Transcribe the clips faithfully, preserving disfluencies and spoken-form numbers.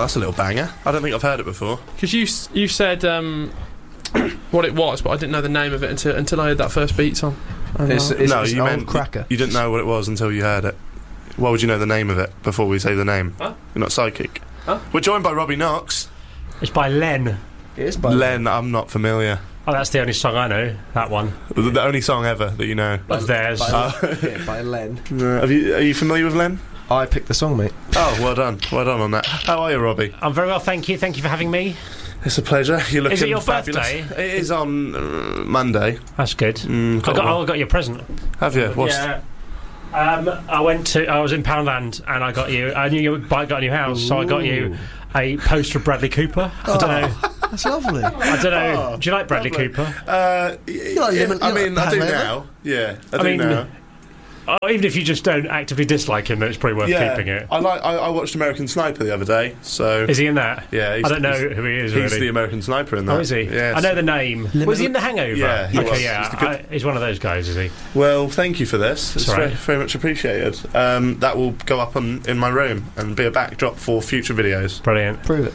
that's a little banger. I don't think I've heard it before. Because you s- you said um, what it was, but I didn't know the name of it until until I heard that first beat song. And, It's, uh, it's, no, it's you an meant old cracker. You didn't know what it was until you heard it. Why would you know the name of it before we say the name? Huh? You're not psychic. Huh? We're joined by Robbie Knox. It's by Len. It is by Len, I'm not familiar. Oh, that's the only song I know. That one The, the only song ever that you know. of theirs. By, Uh, yeah, by Len. Uh, have you, are you familiar with Len? I picked the song, mate. Oh, well done. Well done on that. How are you, Robbie? I'm very well, thank you. Thank you for having me. It's a pleasure. You're looking Is it your fabulous. birthday? It is on uh, Monday. That's good. Mm, I got, got I got your present. Have you? What's Yeah. Um, I went to. I was in Poundland and I got you. I knew your bike got a new house, so I got you a poster of Bradley Cooper. I don't know. That's lovely. I don't know. Oh, Do you like Bradley lovely. Cooper? Uh, You like lemon- I you mean, like I do pan now. Yeah, I, I do mean, now. Oh, even if you just don't actively dislike him, then it's probably worth Yeah, keeping it. I like. I, I watched American Sniper the other day. So Is he in that? yeah, he's, I don't know He's, who he is. he's really. the American Sniper in that. Oh, is he? Yes. I know the name. Lemon- Was he in The Hangover? Yeah, he okay, was. yeah. He's the good- I- he's one of those guys, is he? Well, thank you for this. It's That's all very, right. very much appreciated. Um, that will go up on in my room and be a backdrop for future videos. Brilliant. Prove it.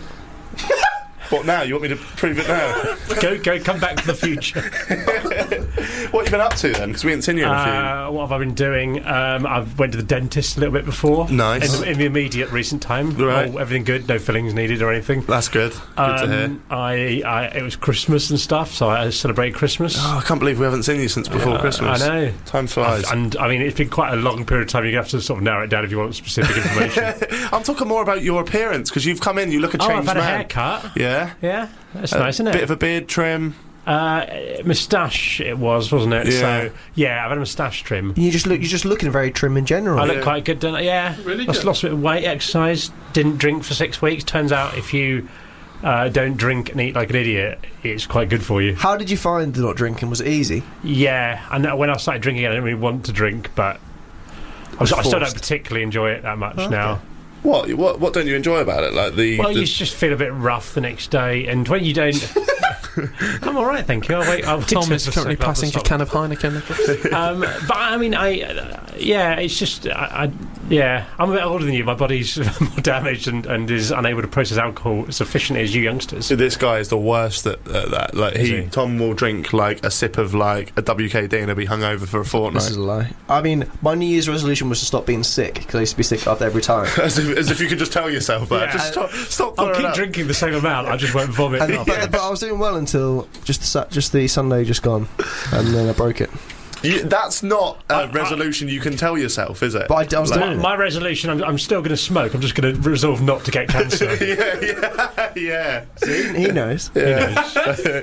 What now? You want me to prove it now? go, go, come back to the future. What have you been up to then? Because we haven't seen you in a few. Uh, what have I been doing? Um, I went to the dentist a little bit before. Nice. In the, in the immediate recent time. Right. Oh, everything good. No fillings needed or anything. That's good. Good to hear. Um, I, I, it was Christmas and stuff, so I celebrated Christmas. Oh, I can't believe we haven't seen you since before Uh, Christmas. I know. Time flies. And I mean, it's been quite a long period of time. You have to sort of narrow it down if you want specific information. I'm talking more about your appearance because you've come in. You look a Oh, changed I've had a man. haircut. Yeah. Yeah, that's A nice, isn't Bit it? of a beard trim. Uh, moustache, it was, wasn't it? Yeah. So yeah, I've had a moustache trim. You just look. You're just looking very trim in general. I look Yeah. quite good, don't I? Yeah. Really Lost, good. lost a bit of weight, exercised, didn't drink for six weeks. Turns out if you uh, don't drink and eat like an idiot, it's quite good for you. How did you find the not drinking? Was it easy? Yeah, and when I started drinking, I didn't really want to drink, but I, was, I still don't forced. particularly enjoy it that much Okay. now. What? What? What don't you enjoy about it? Like the. Well, the you just feel a bit rough the next day, and when you don't... I'm all right, thank you. I'll wait. I'll wait Tom till is it's currently a- passing a can of Heineken. um, but I mean, I uh, yeah, it's just I, I yeah, I'm a bit older than you. My body's more damaged and, and is unable to process alcohol as efficiently as you youngsters. This guy is the worst at, at that. Like Is he, he? Tom will drink like a sip of like a W K D and he'll be hungover for a fortnight. This is a lie. I mean, my New Year's resolution was to stop being sick because I used to be sick after every time. as, if, as if you could just tell yourself that. Yeah. Just stop. Stop I'll throwing keep up. drinking the same amount. I just won't vomit. And, but, but I was doing well until just the, Sa- just the Sunday just gone, and then I broke it. You, that's not a I- I- resolution you can tell yourself, is it? But I d- I was Like- my, doing it. my resolution: I'm, I'm still going to smoke. I'm just going to resolve not to get cancer. yeah, yeah, yeah. See, he knows. Who knows?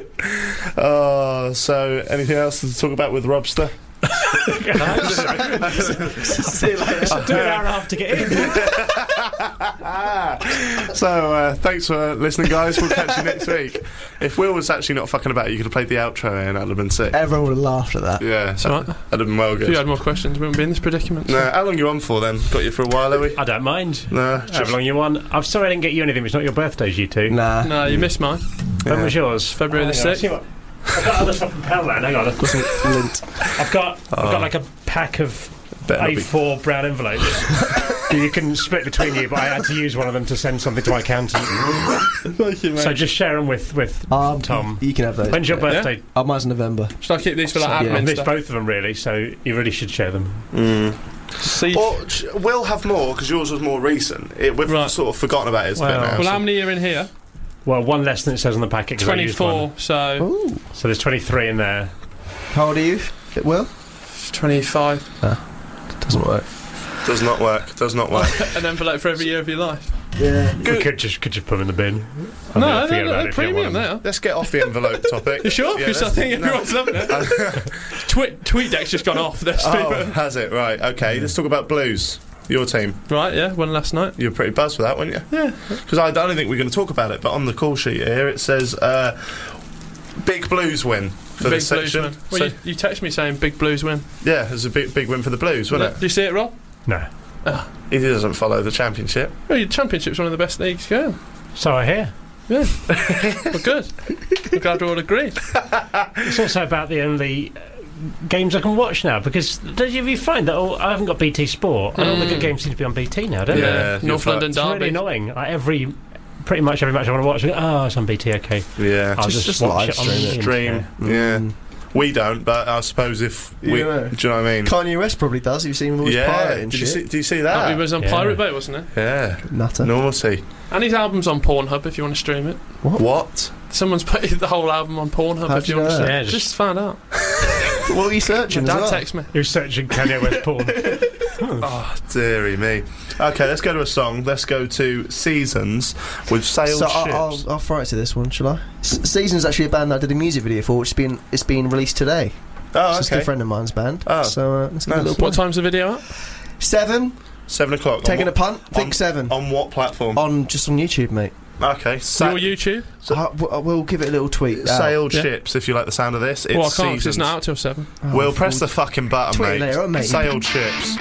Oh, so anything else to talk about with Robster? See you later. I'll do an hour and a half to get in. So uh, thanks for listening, guys. We'll catch you next week. If Will was actually not fucking about, you could have played the outro and that'd have been sick. Everyone would have laughed at that. Yeah, It's all right. that'd have been well If you good. had more questions, we wouldn't be in this predicament. No, how long you on for then? Got you for a while, are we? I don't mind. No, However just, long you want. I'm sorry I didn't get you anything. It's not your birthdays, you two. Nah. No, you missed mine. When yeah. was yours? February the Hang on, sixth. see what- I've got other stuff from Poundland. Hang on. Lint. I've got I've Oh. got like a pack of Better not A be- four brown envelopes. You can split between you, but I had to use one of them to send something to my accountant. Thank you, mate. So just share them with with Um, Tom. You can have those. When's your Yeah. birthday? Oh, mine's November. Should I keep these for like So, admin yeah. I missed stuff? both of them really, so you really should share them. Mm. See. Or sh- we'll have more because yours was more recent. It, we've Right. sort of forgotten about it a Well- bit now. Well, so- how many are in here? Well, one less than it says on the packet. 'cause I used one. twenty-four. So Ooh. So there's twenty-three in there. How old are you? It will? twenty-five. Doesn't work. Does not work. Does not work. An envelope for every year of your life. Yeah. We could just could just put them in the bin. I No, think- no, forget no, about they're it if you premium want them. now. Let's get off the envelope topic. You sure? Yeah, Because I let's- think no. everyone's loving it. Tweet TweetDeck's just gone off. There's Oh, people. has it? Right. Okay. Let's talk about Blues. Your team. Right, yeah, one last night. You were pretty buzzed with that, weren't you? Yeah. Because I don't think we're going to talk about it, but on the call sheet here it says uh, big Blues win for Big this Blues section. win. Well, So- you, you texted me saying big Blues win. yeah, it was a big, big win for the Blues, wasn't Do you see it, Rob? No. it? He doesn't follow the championship. Well, your championship's one of the best leagues going. So I hear. Well, good. I'm glad we all agree. It's also about the only uh, games I can watch now because did you find that all, I haven't got B T Sport and all the good Mm. games seem to be on B T now, don't Yeah. they? you're North London It's really Derby. annoying. Like every pretty much every match I want to watch. I go, oh, it's on B T. Okay, Yeah. I'll Just- just, just watch live it on stream the it. Stream. internet. Yeah. Mm. We don't, but I suppose if we, You know. do you know what I mean? Kanye West probably does. You've seen him with all his Yeah. pirate and Did you shit. see? Do you see Oh, he that? was on Yeah. Pirate Bay, wasn't he? Yeah. Nutter. Naughty. And his album's on Pornhub if you want to stream it. What? Someone's put the whole album on Pornhub How'd if you, you want to know stream that? it. Yeah, Just, just- found out. What were you searching My as dad well? texted me. He was searching Kanye West porn. Oh, dearie me. Okay, let's go to a song. Let's go to Seasons with Sailed So I'll, Ships. I'll, I'll throw it to this one, shall I? S- Season's actually a band that I did a music video for, which has been it's been released today. oh, It's a okay. good friend of mine's band. Oh. So uh, let's give it a Nice. little What play. time's the video up? Seven. Seven o'clock. Taking on a punt. Think on- seven. what, on what platform? On just on YouTube, mate. okay. Sa- Your YouTube? So- I, w- we'll give it a little tweet. out. Sailed Yeah. Ships, if you like the sound of this. It's well, I can't 'cause Seasons. it's not out till seven. Oh, we'll press full- the fucking button, Tweet mate. later on, mate. Sailed Ships.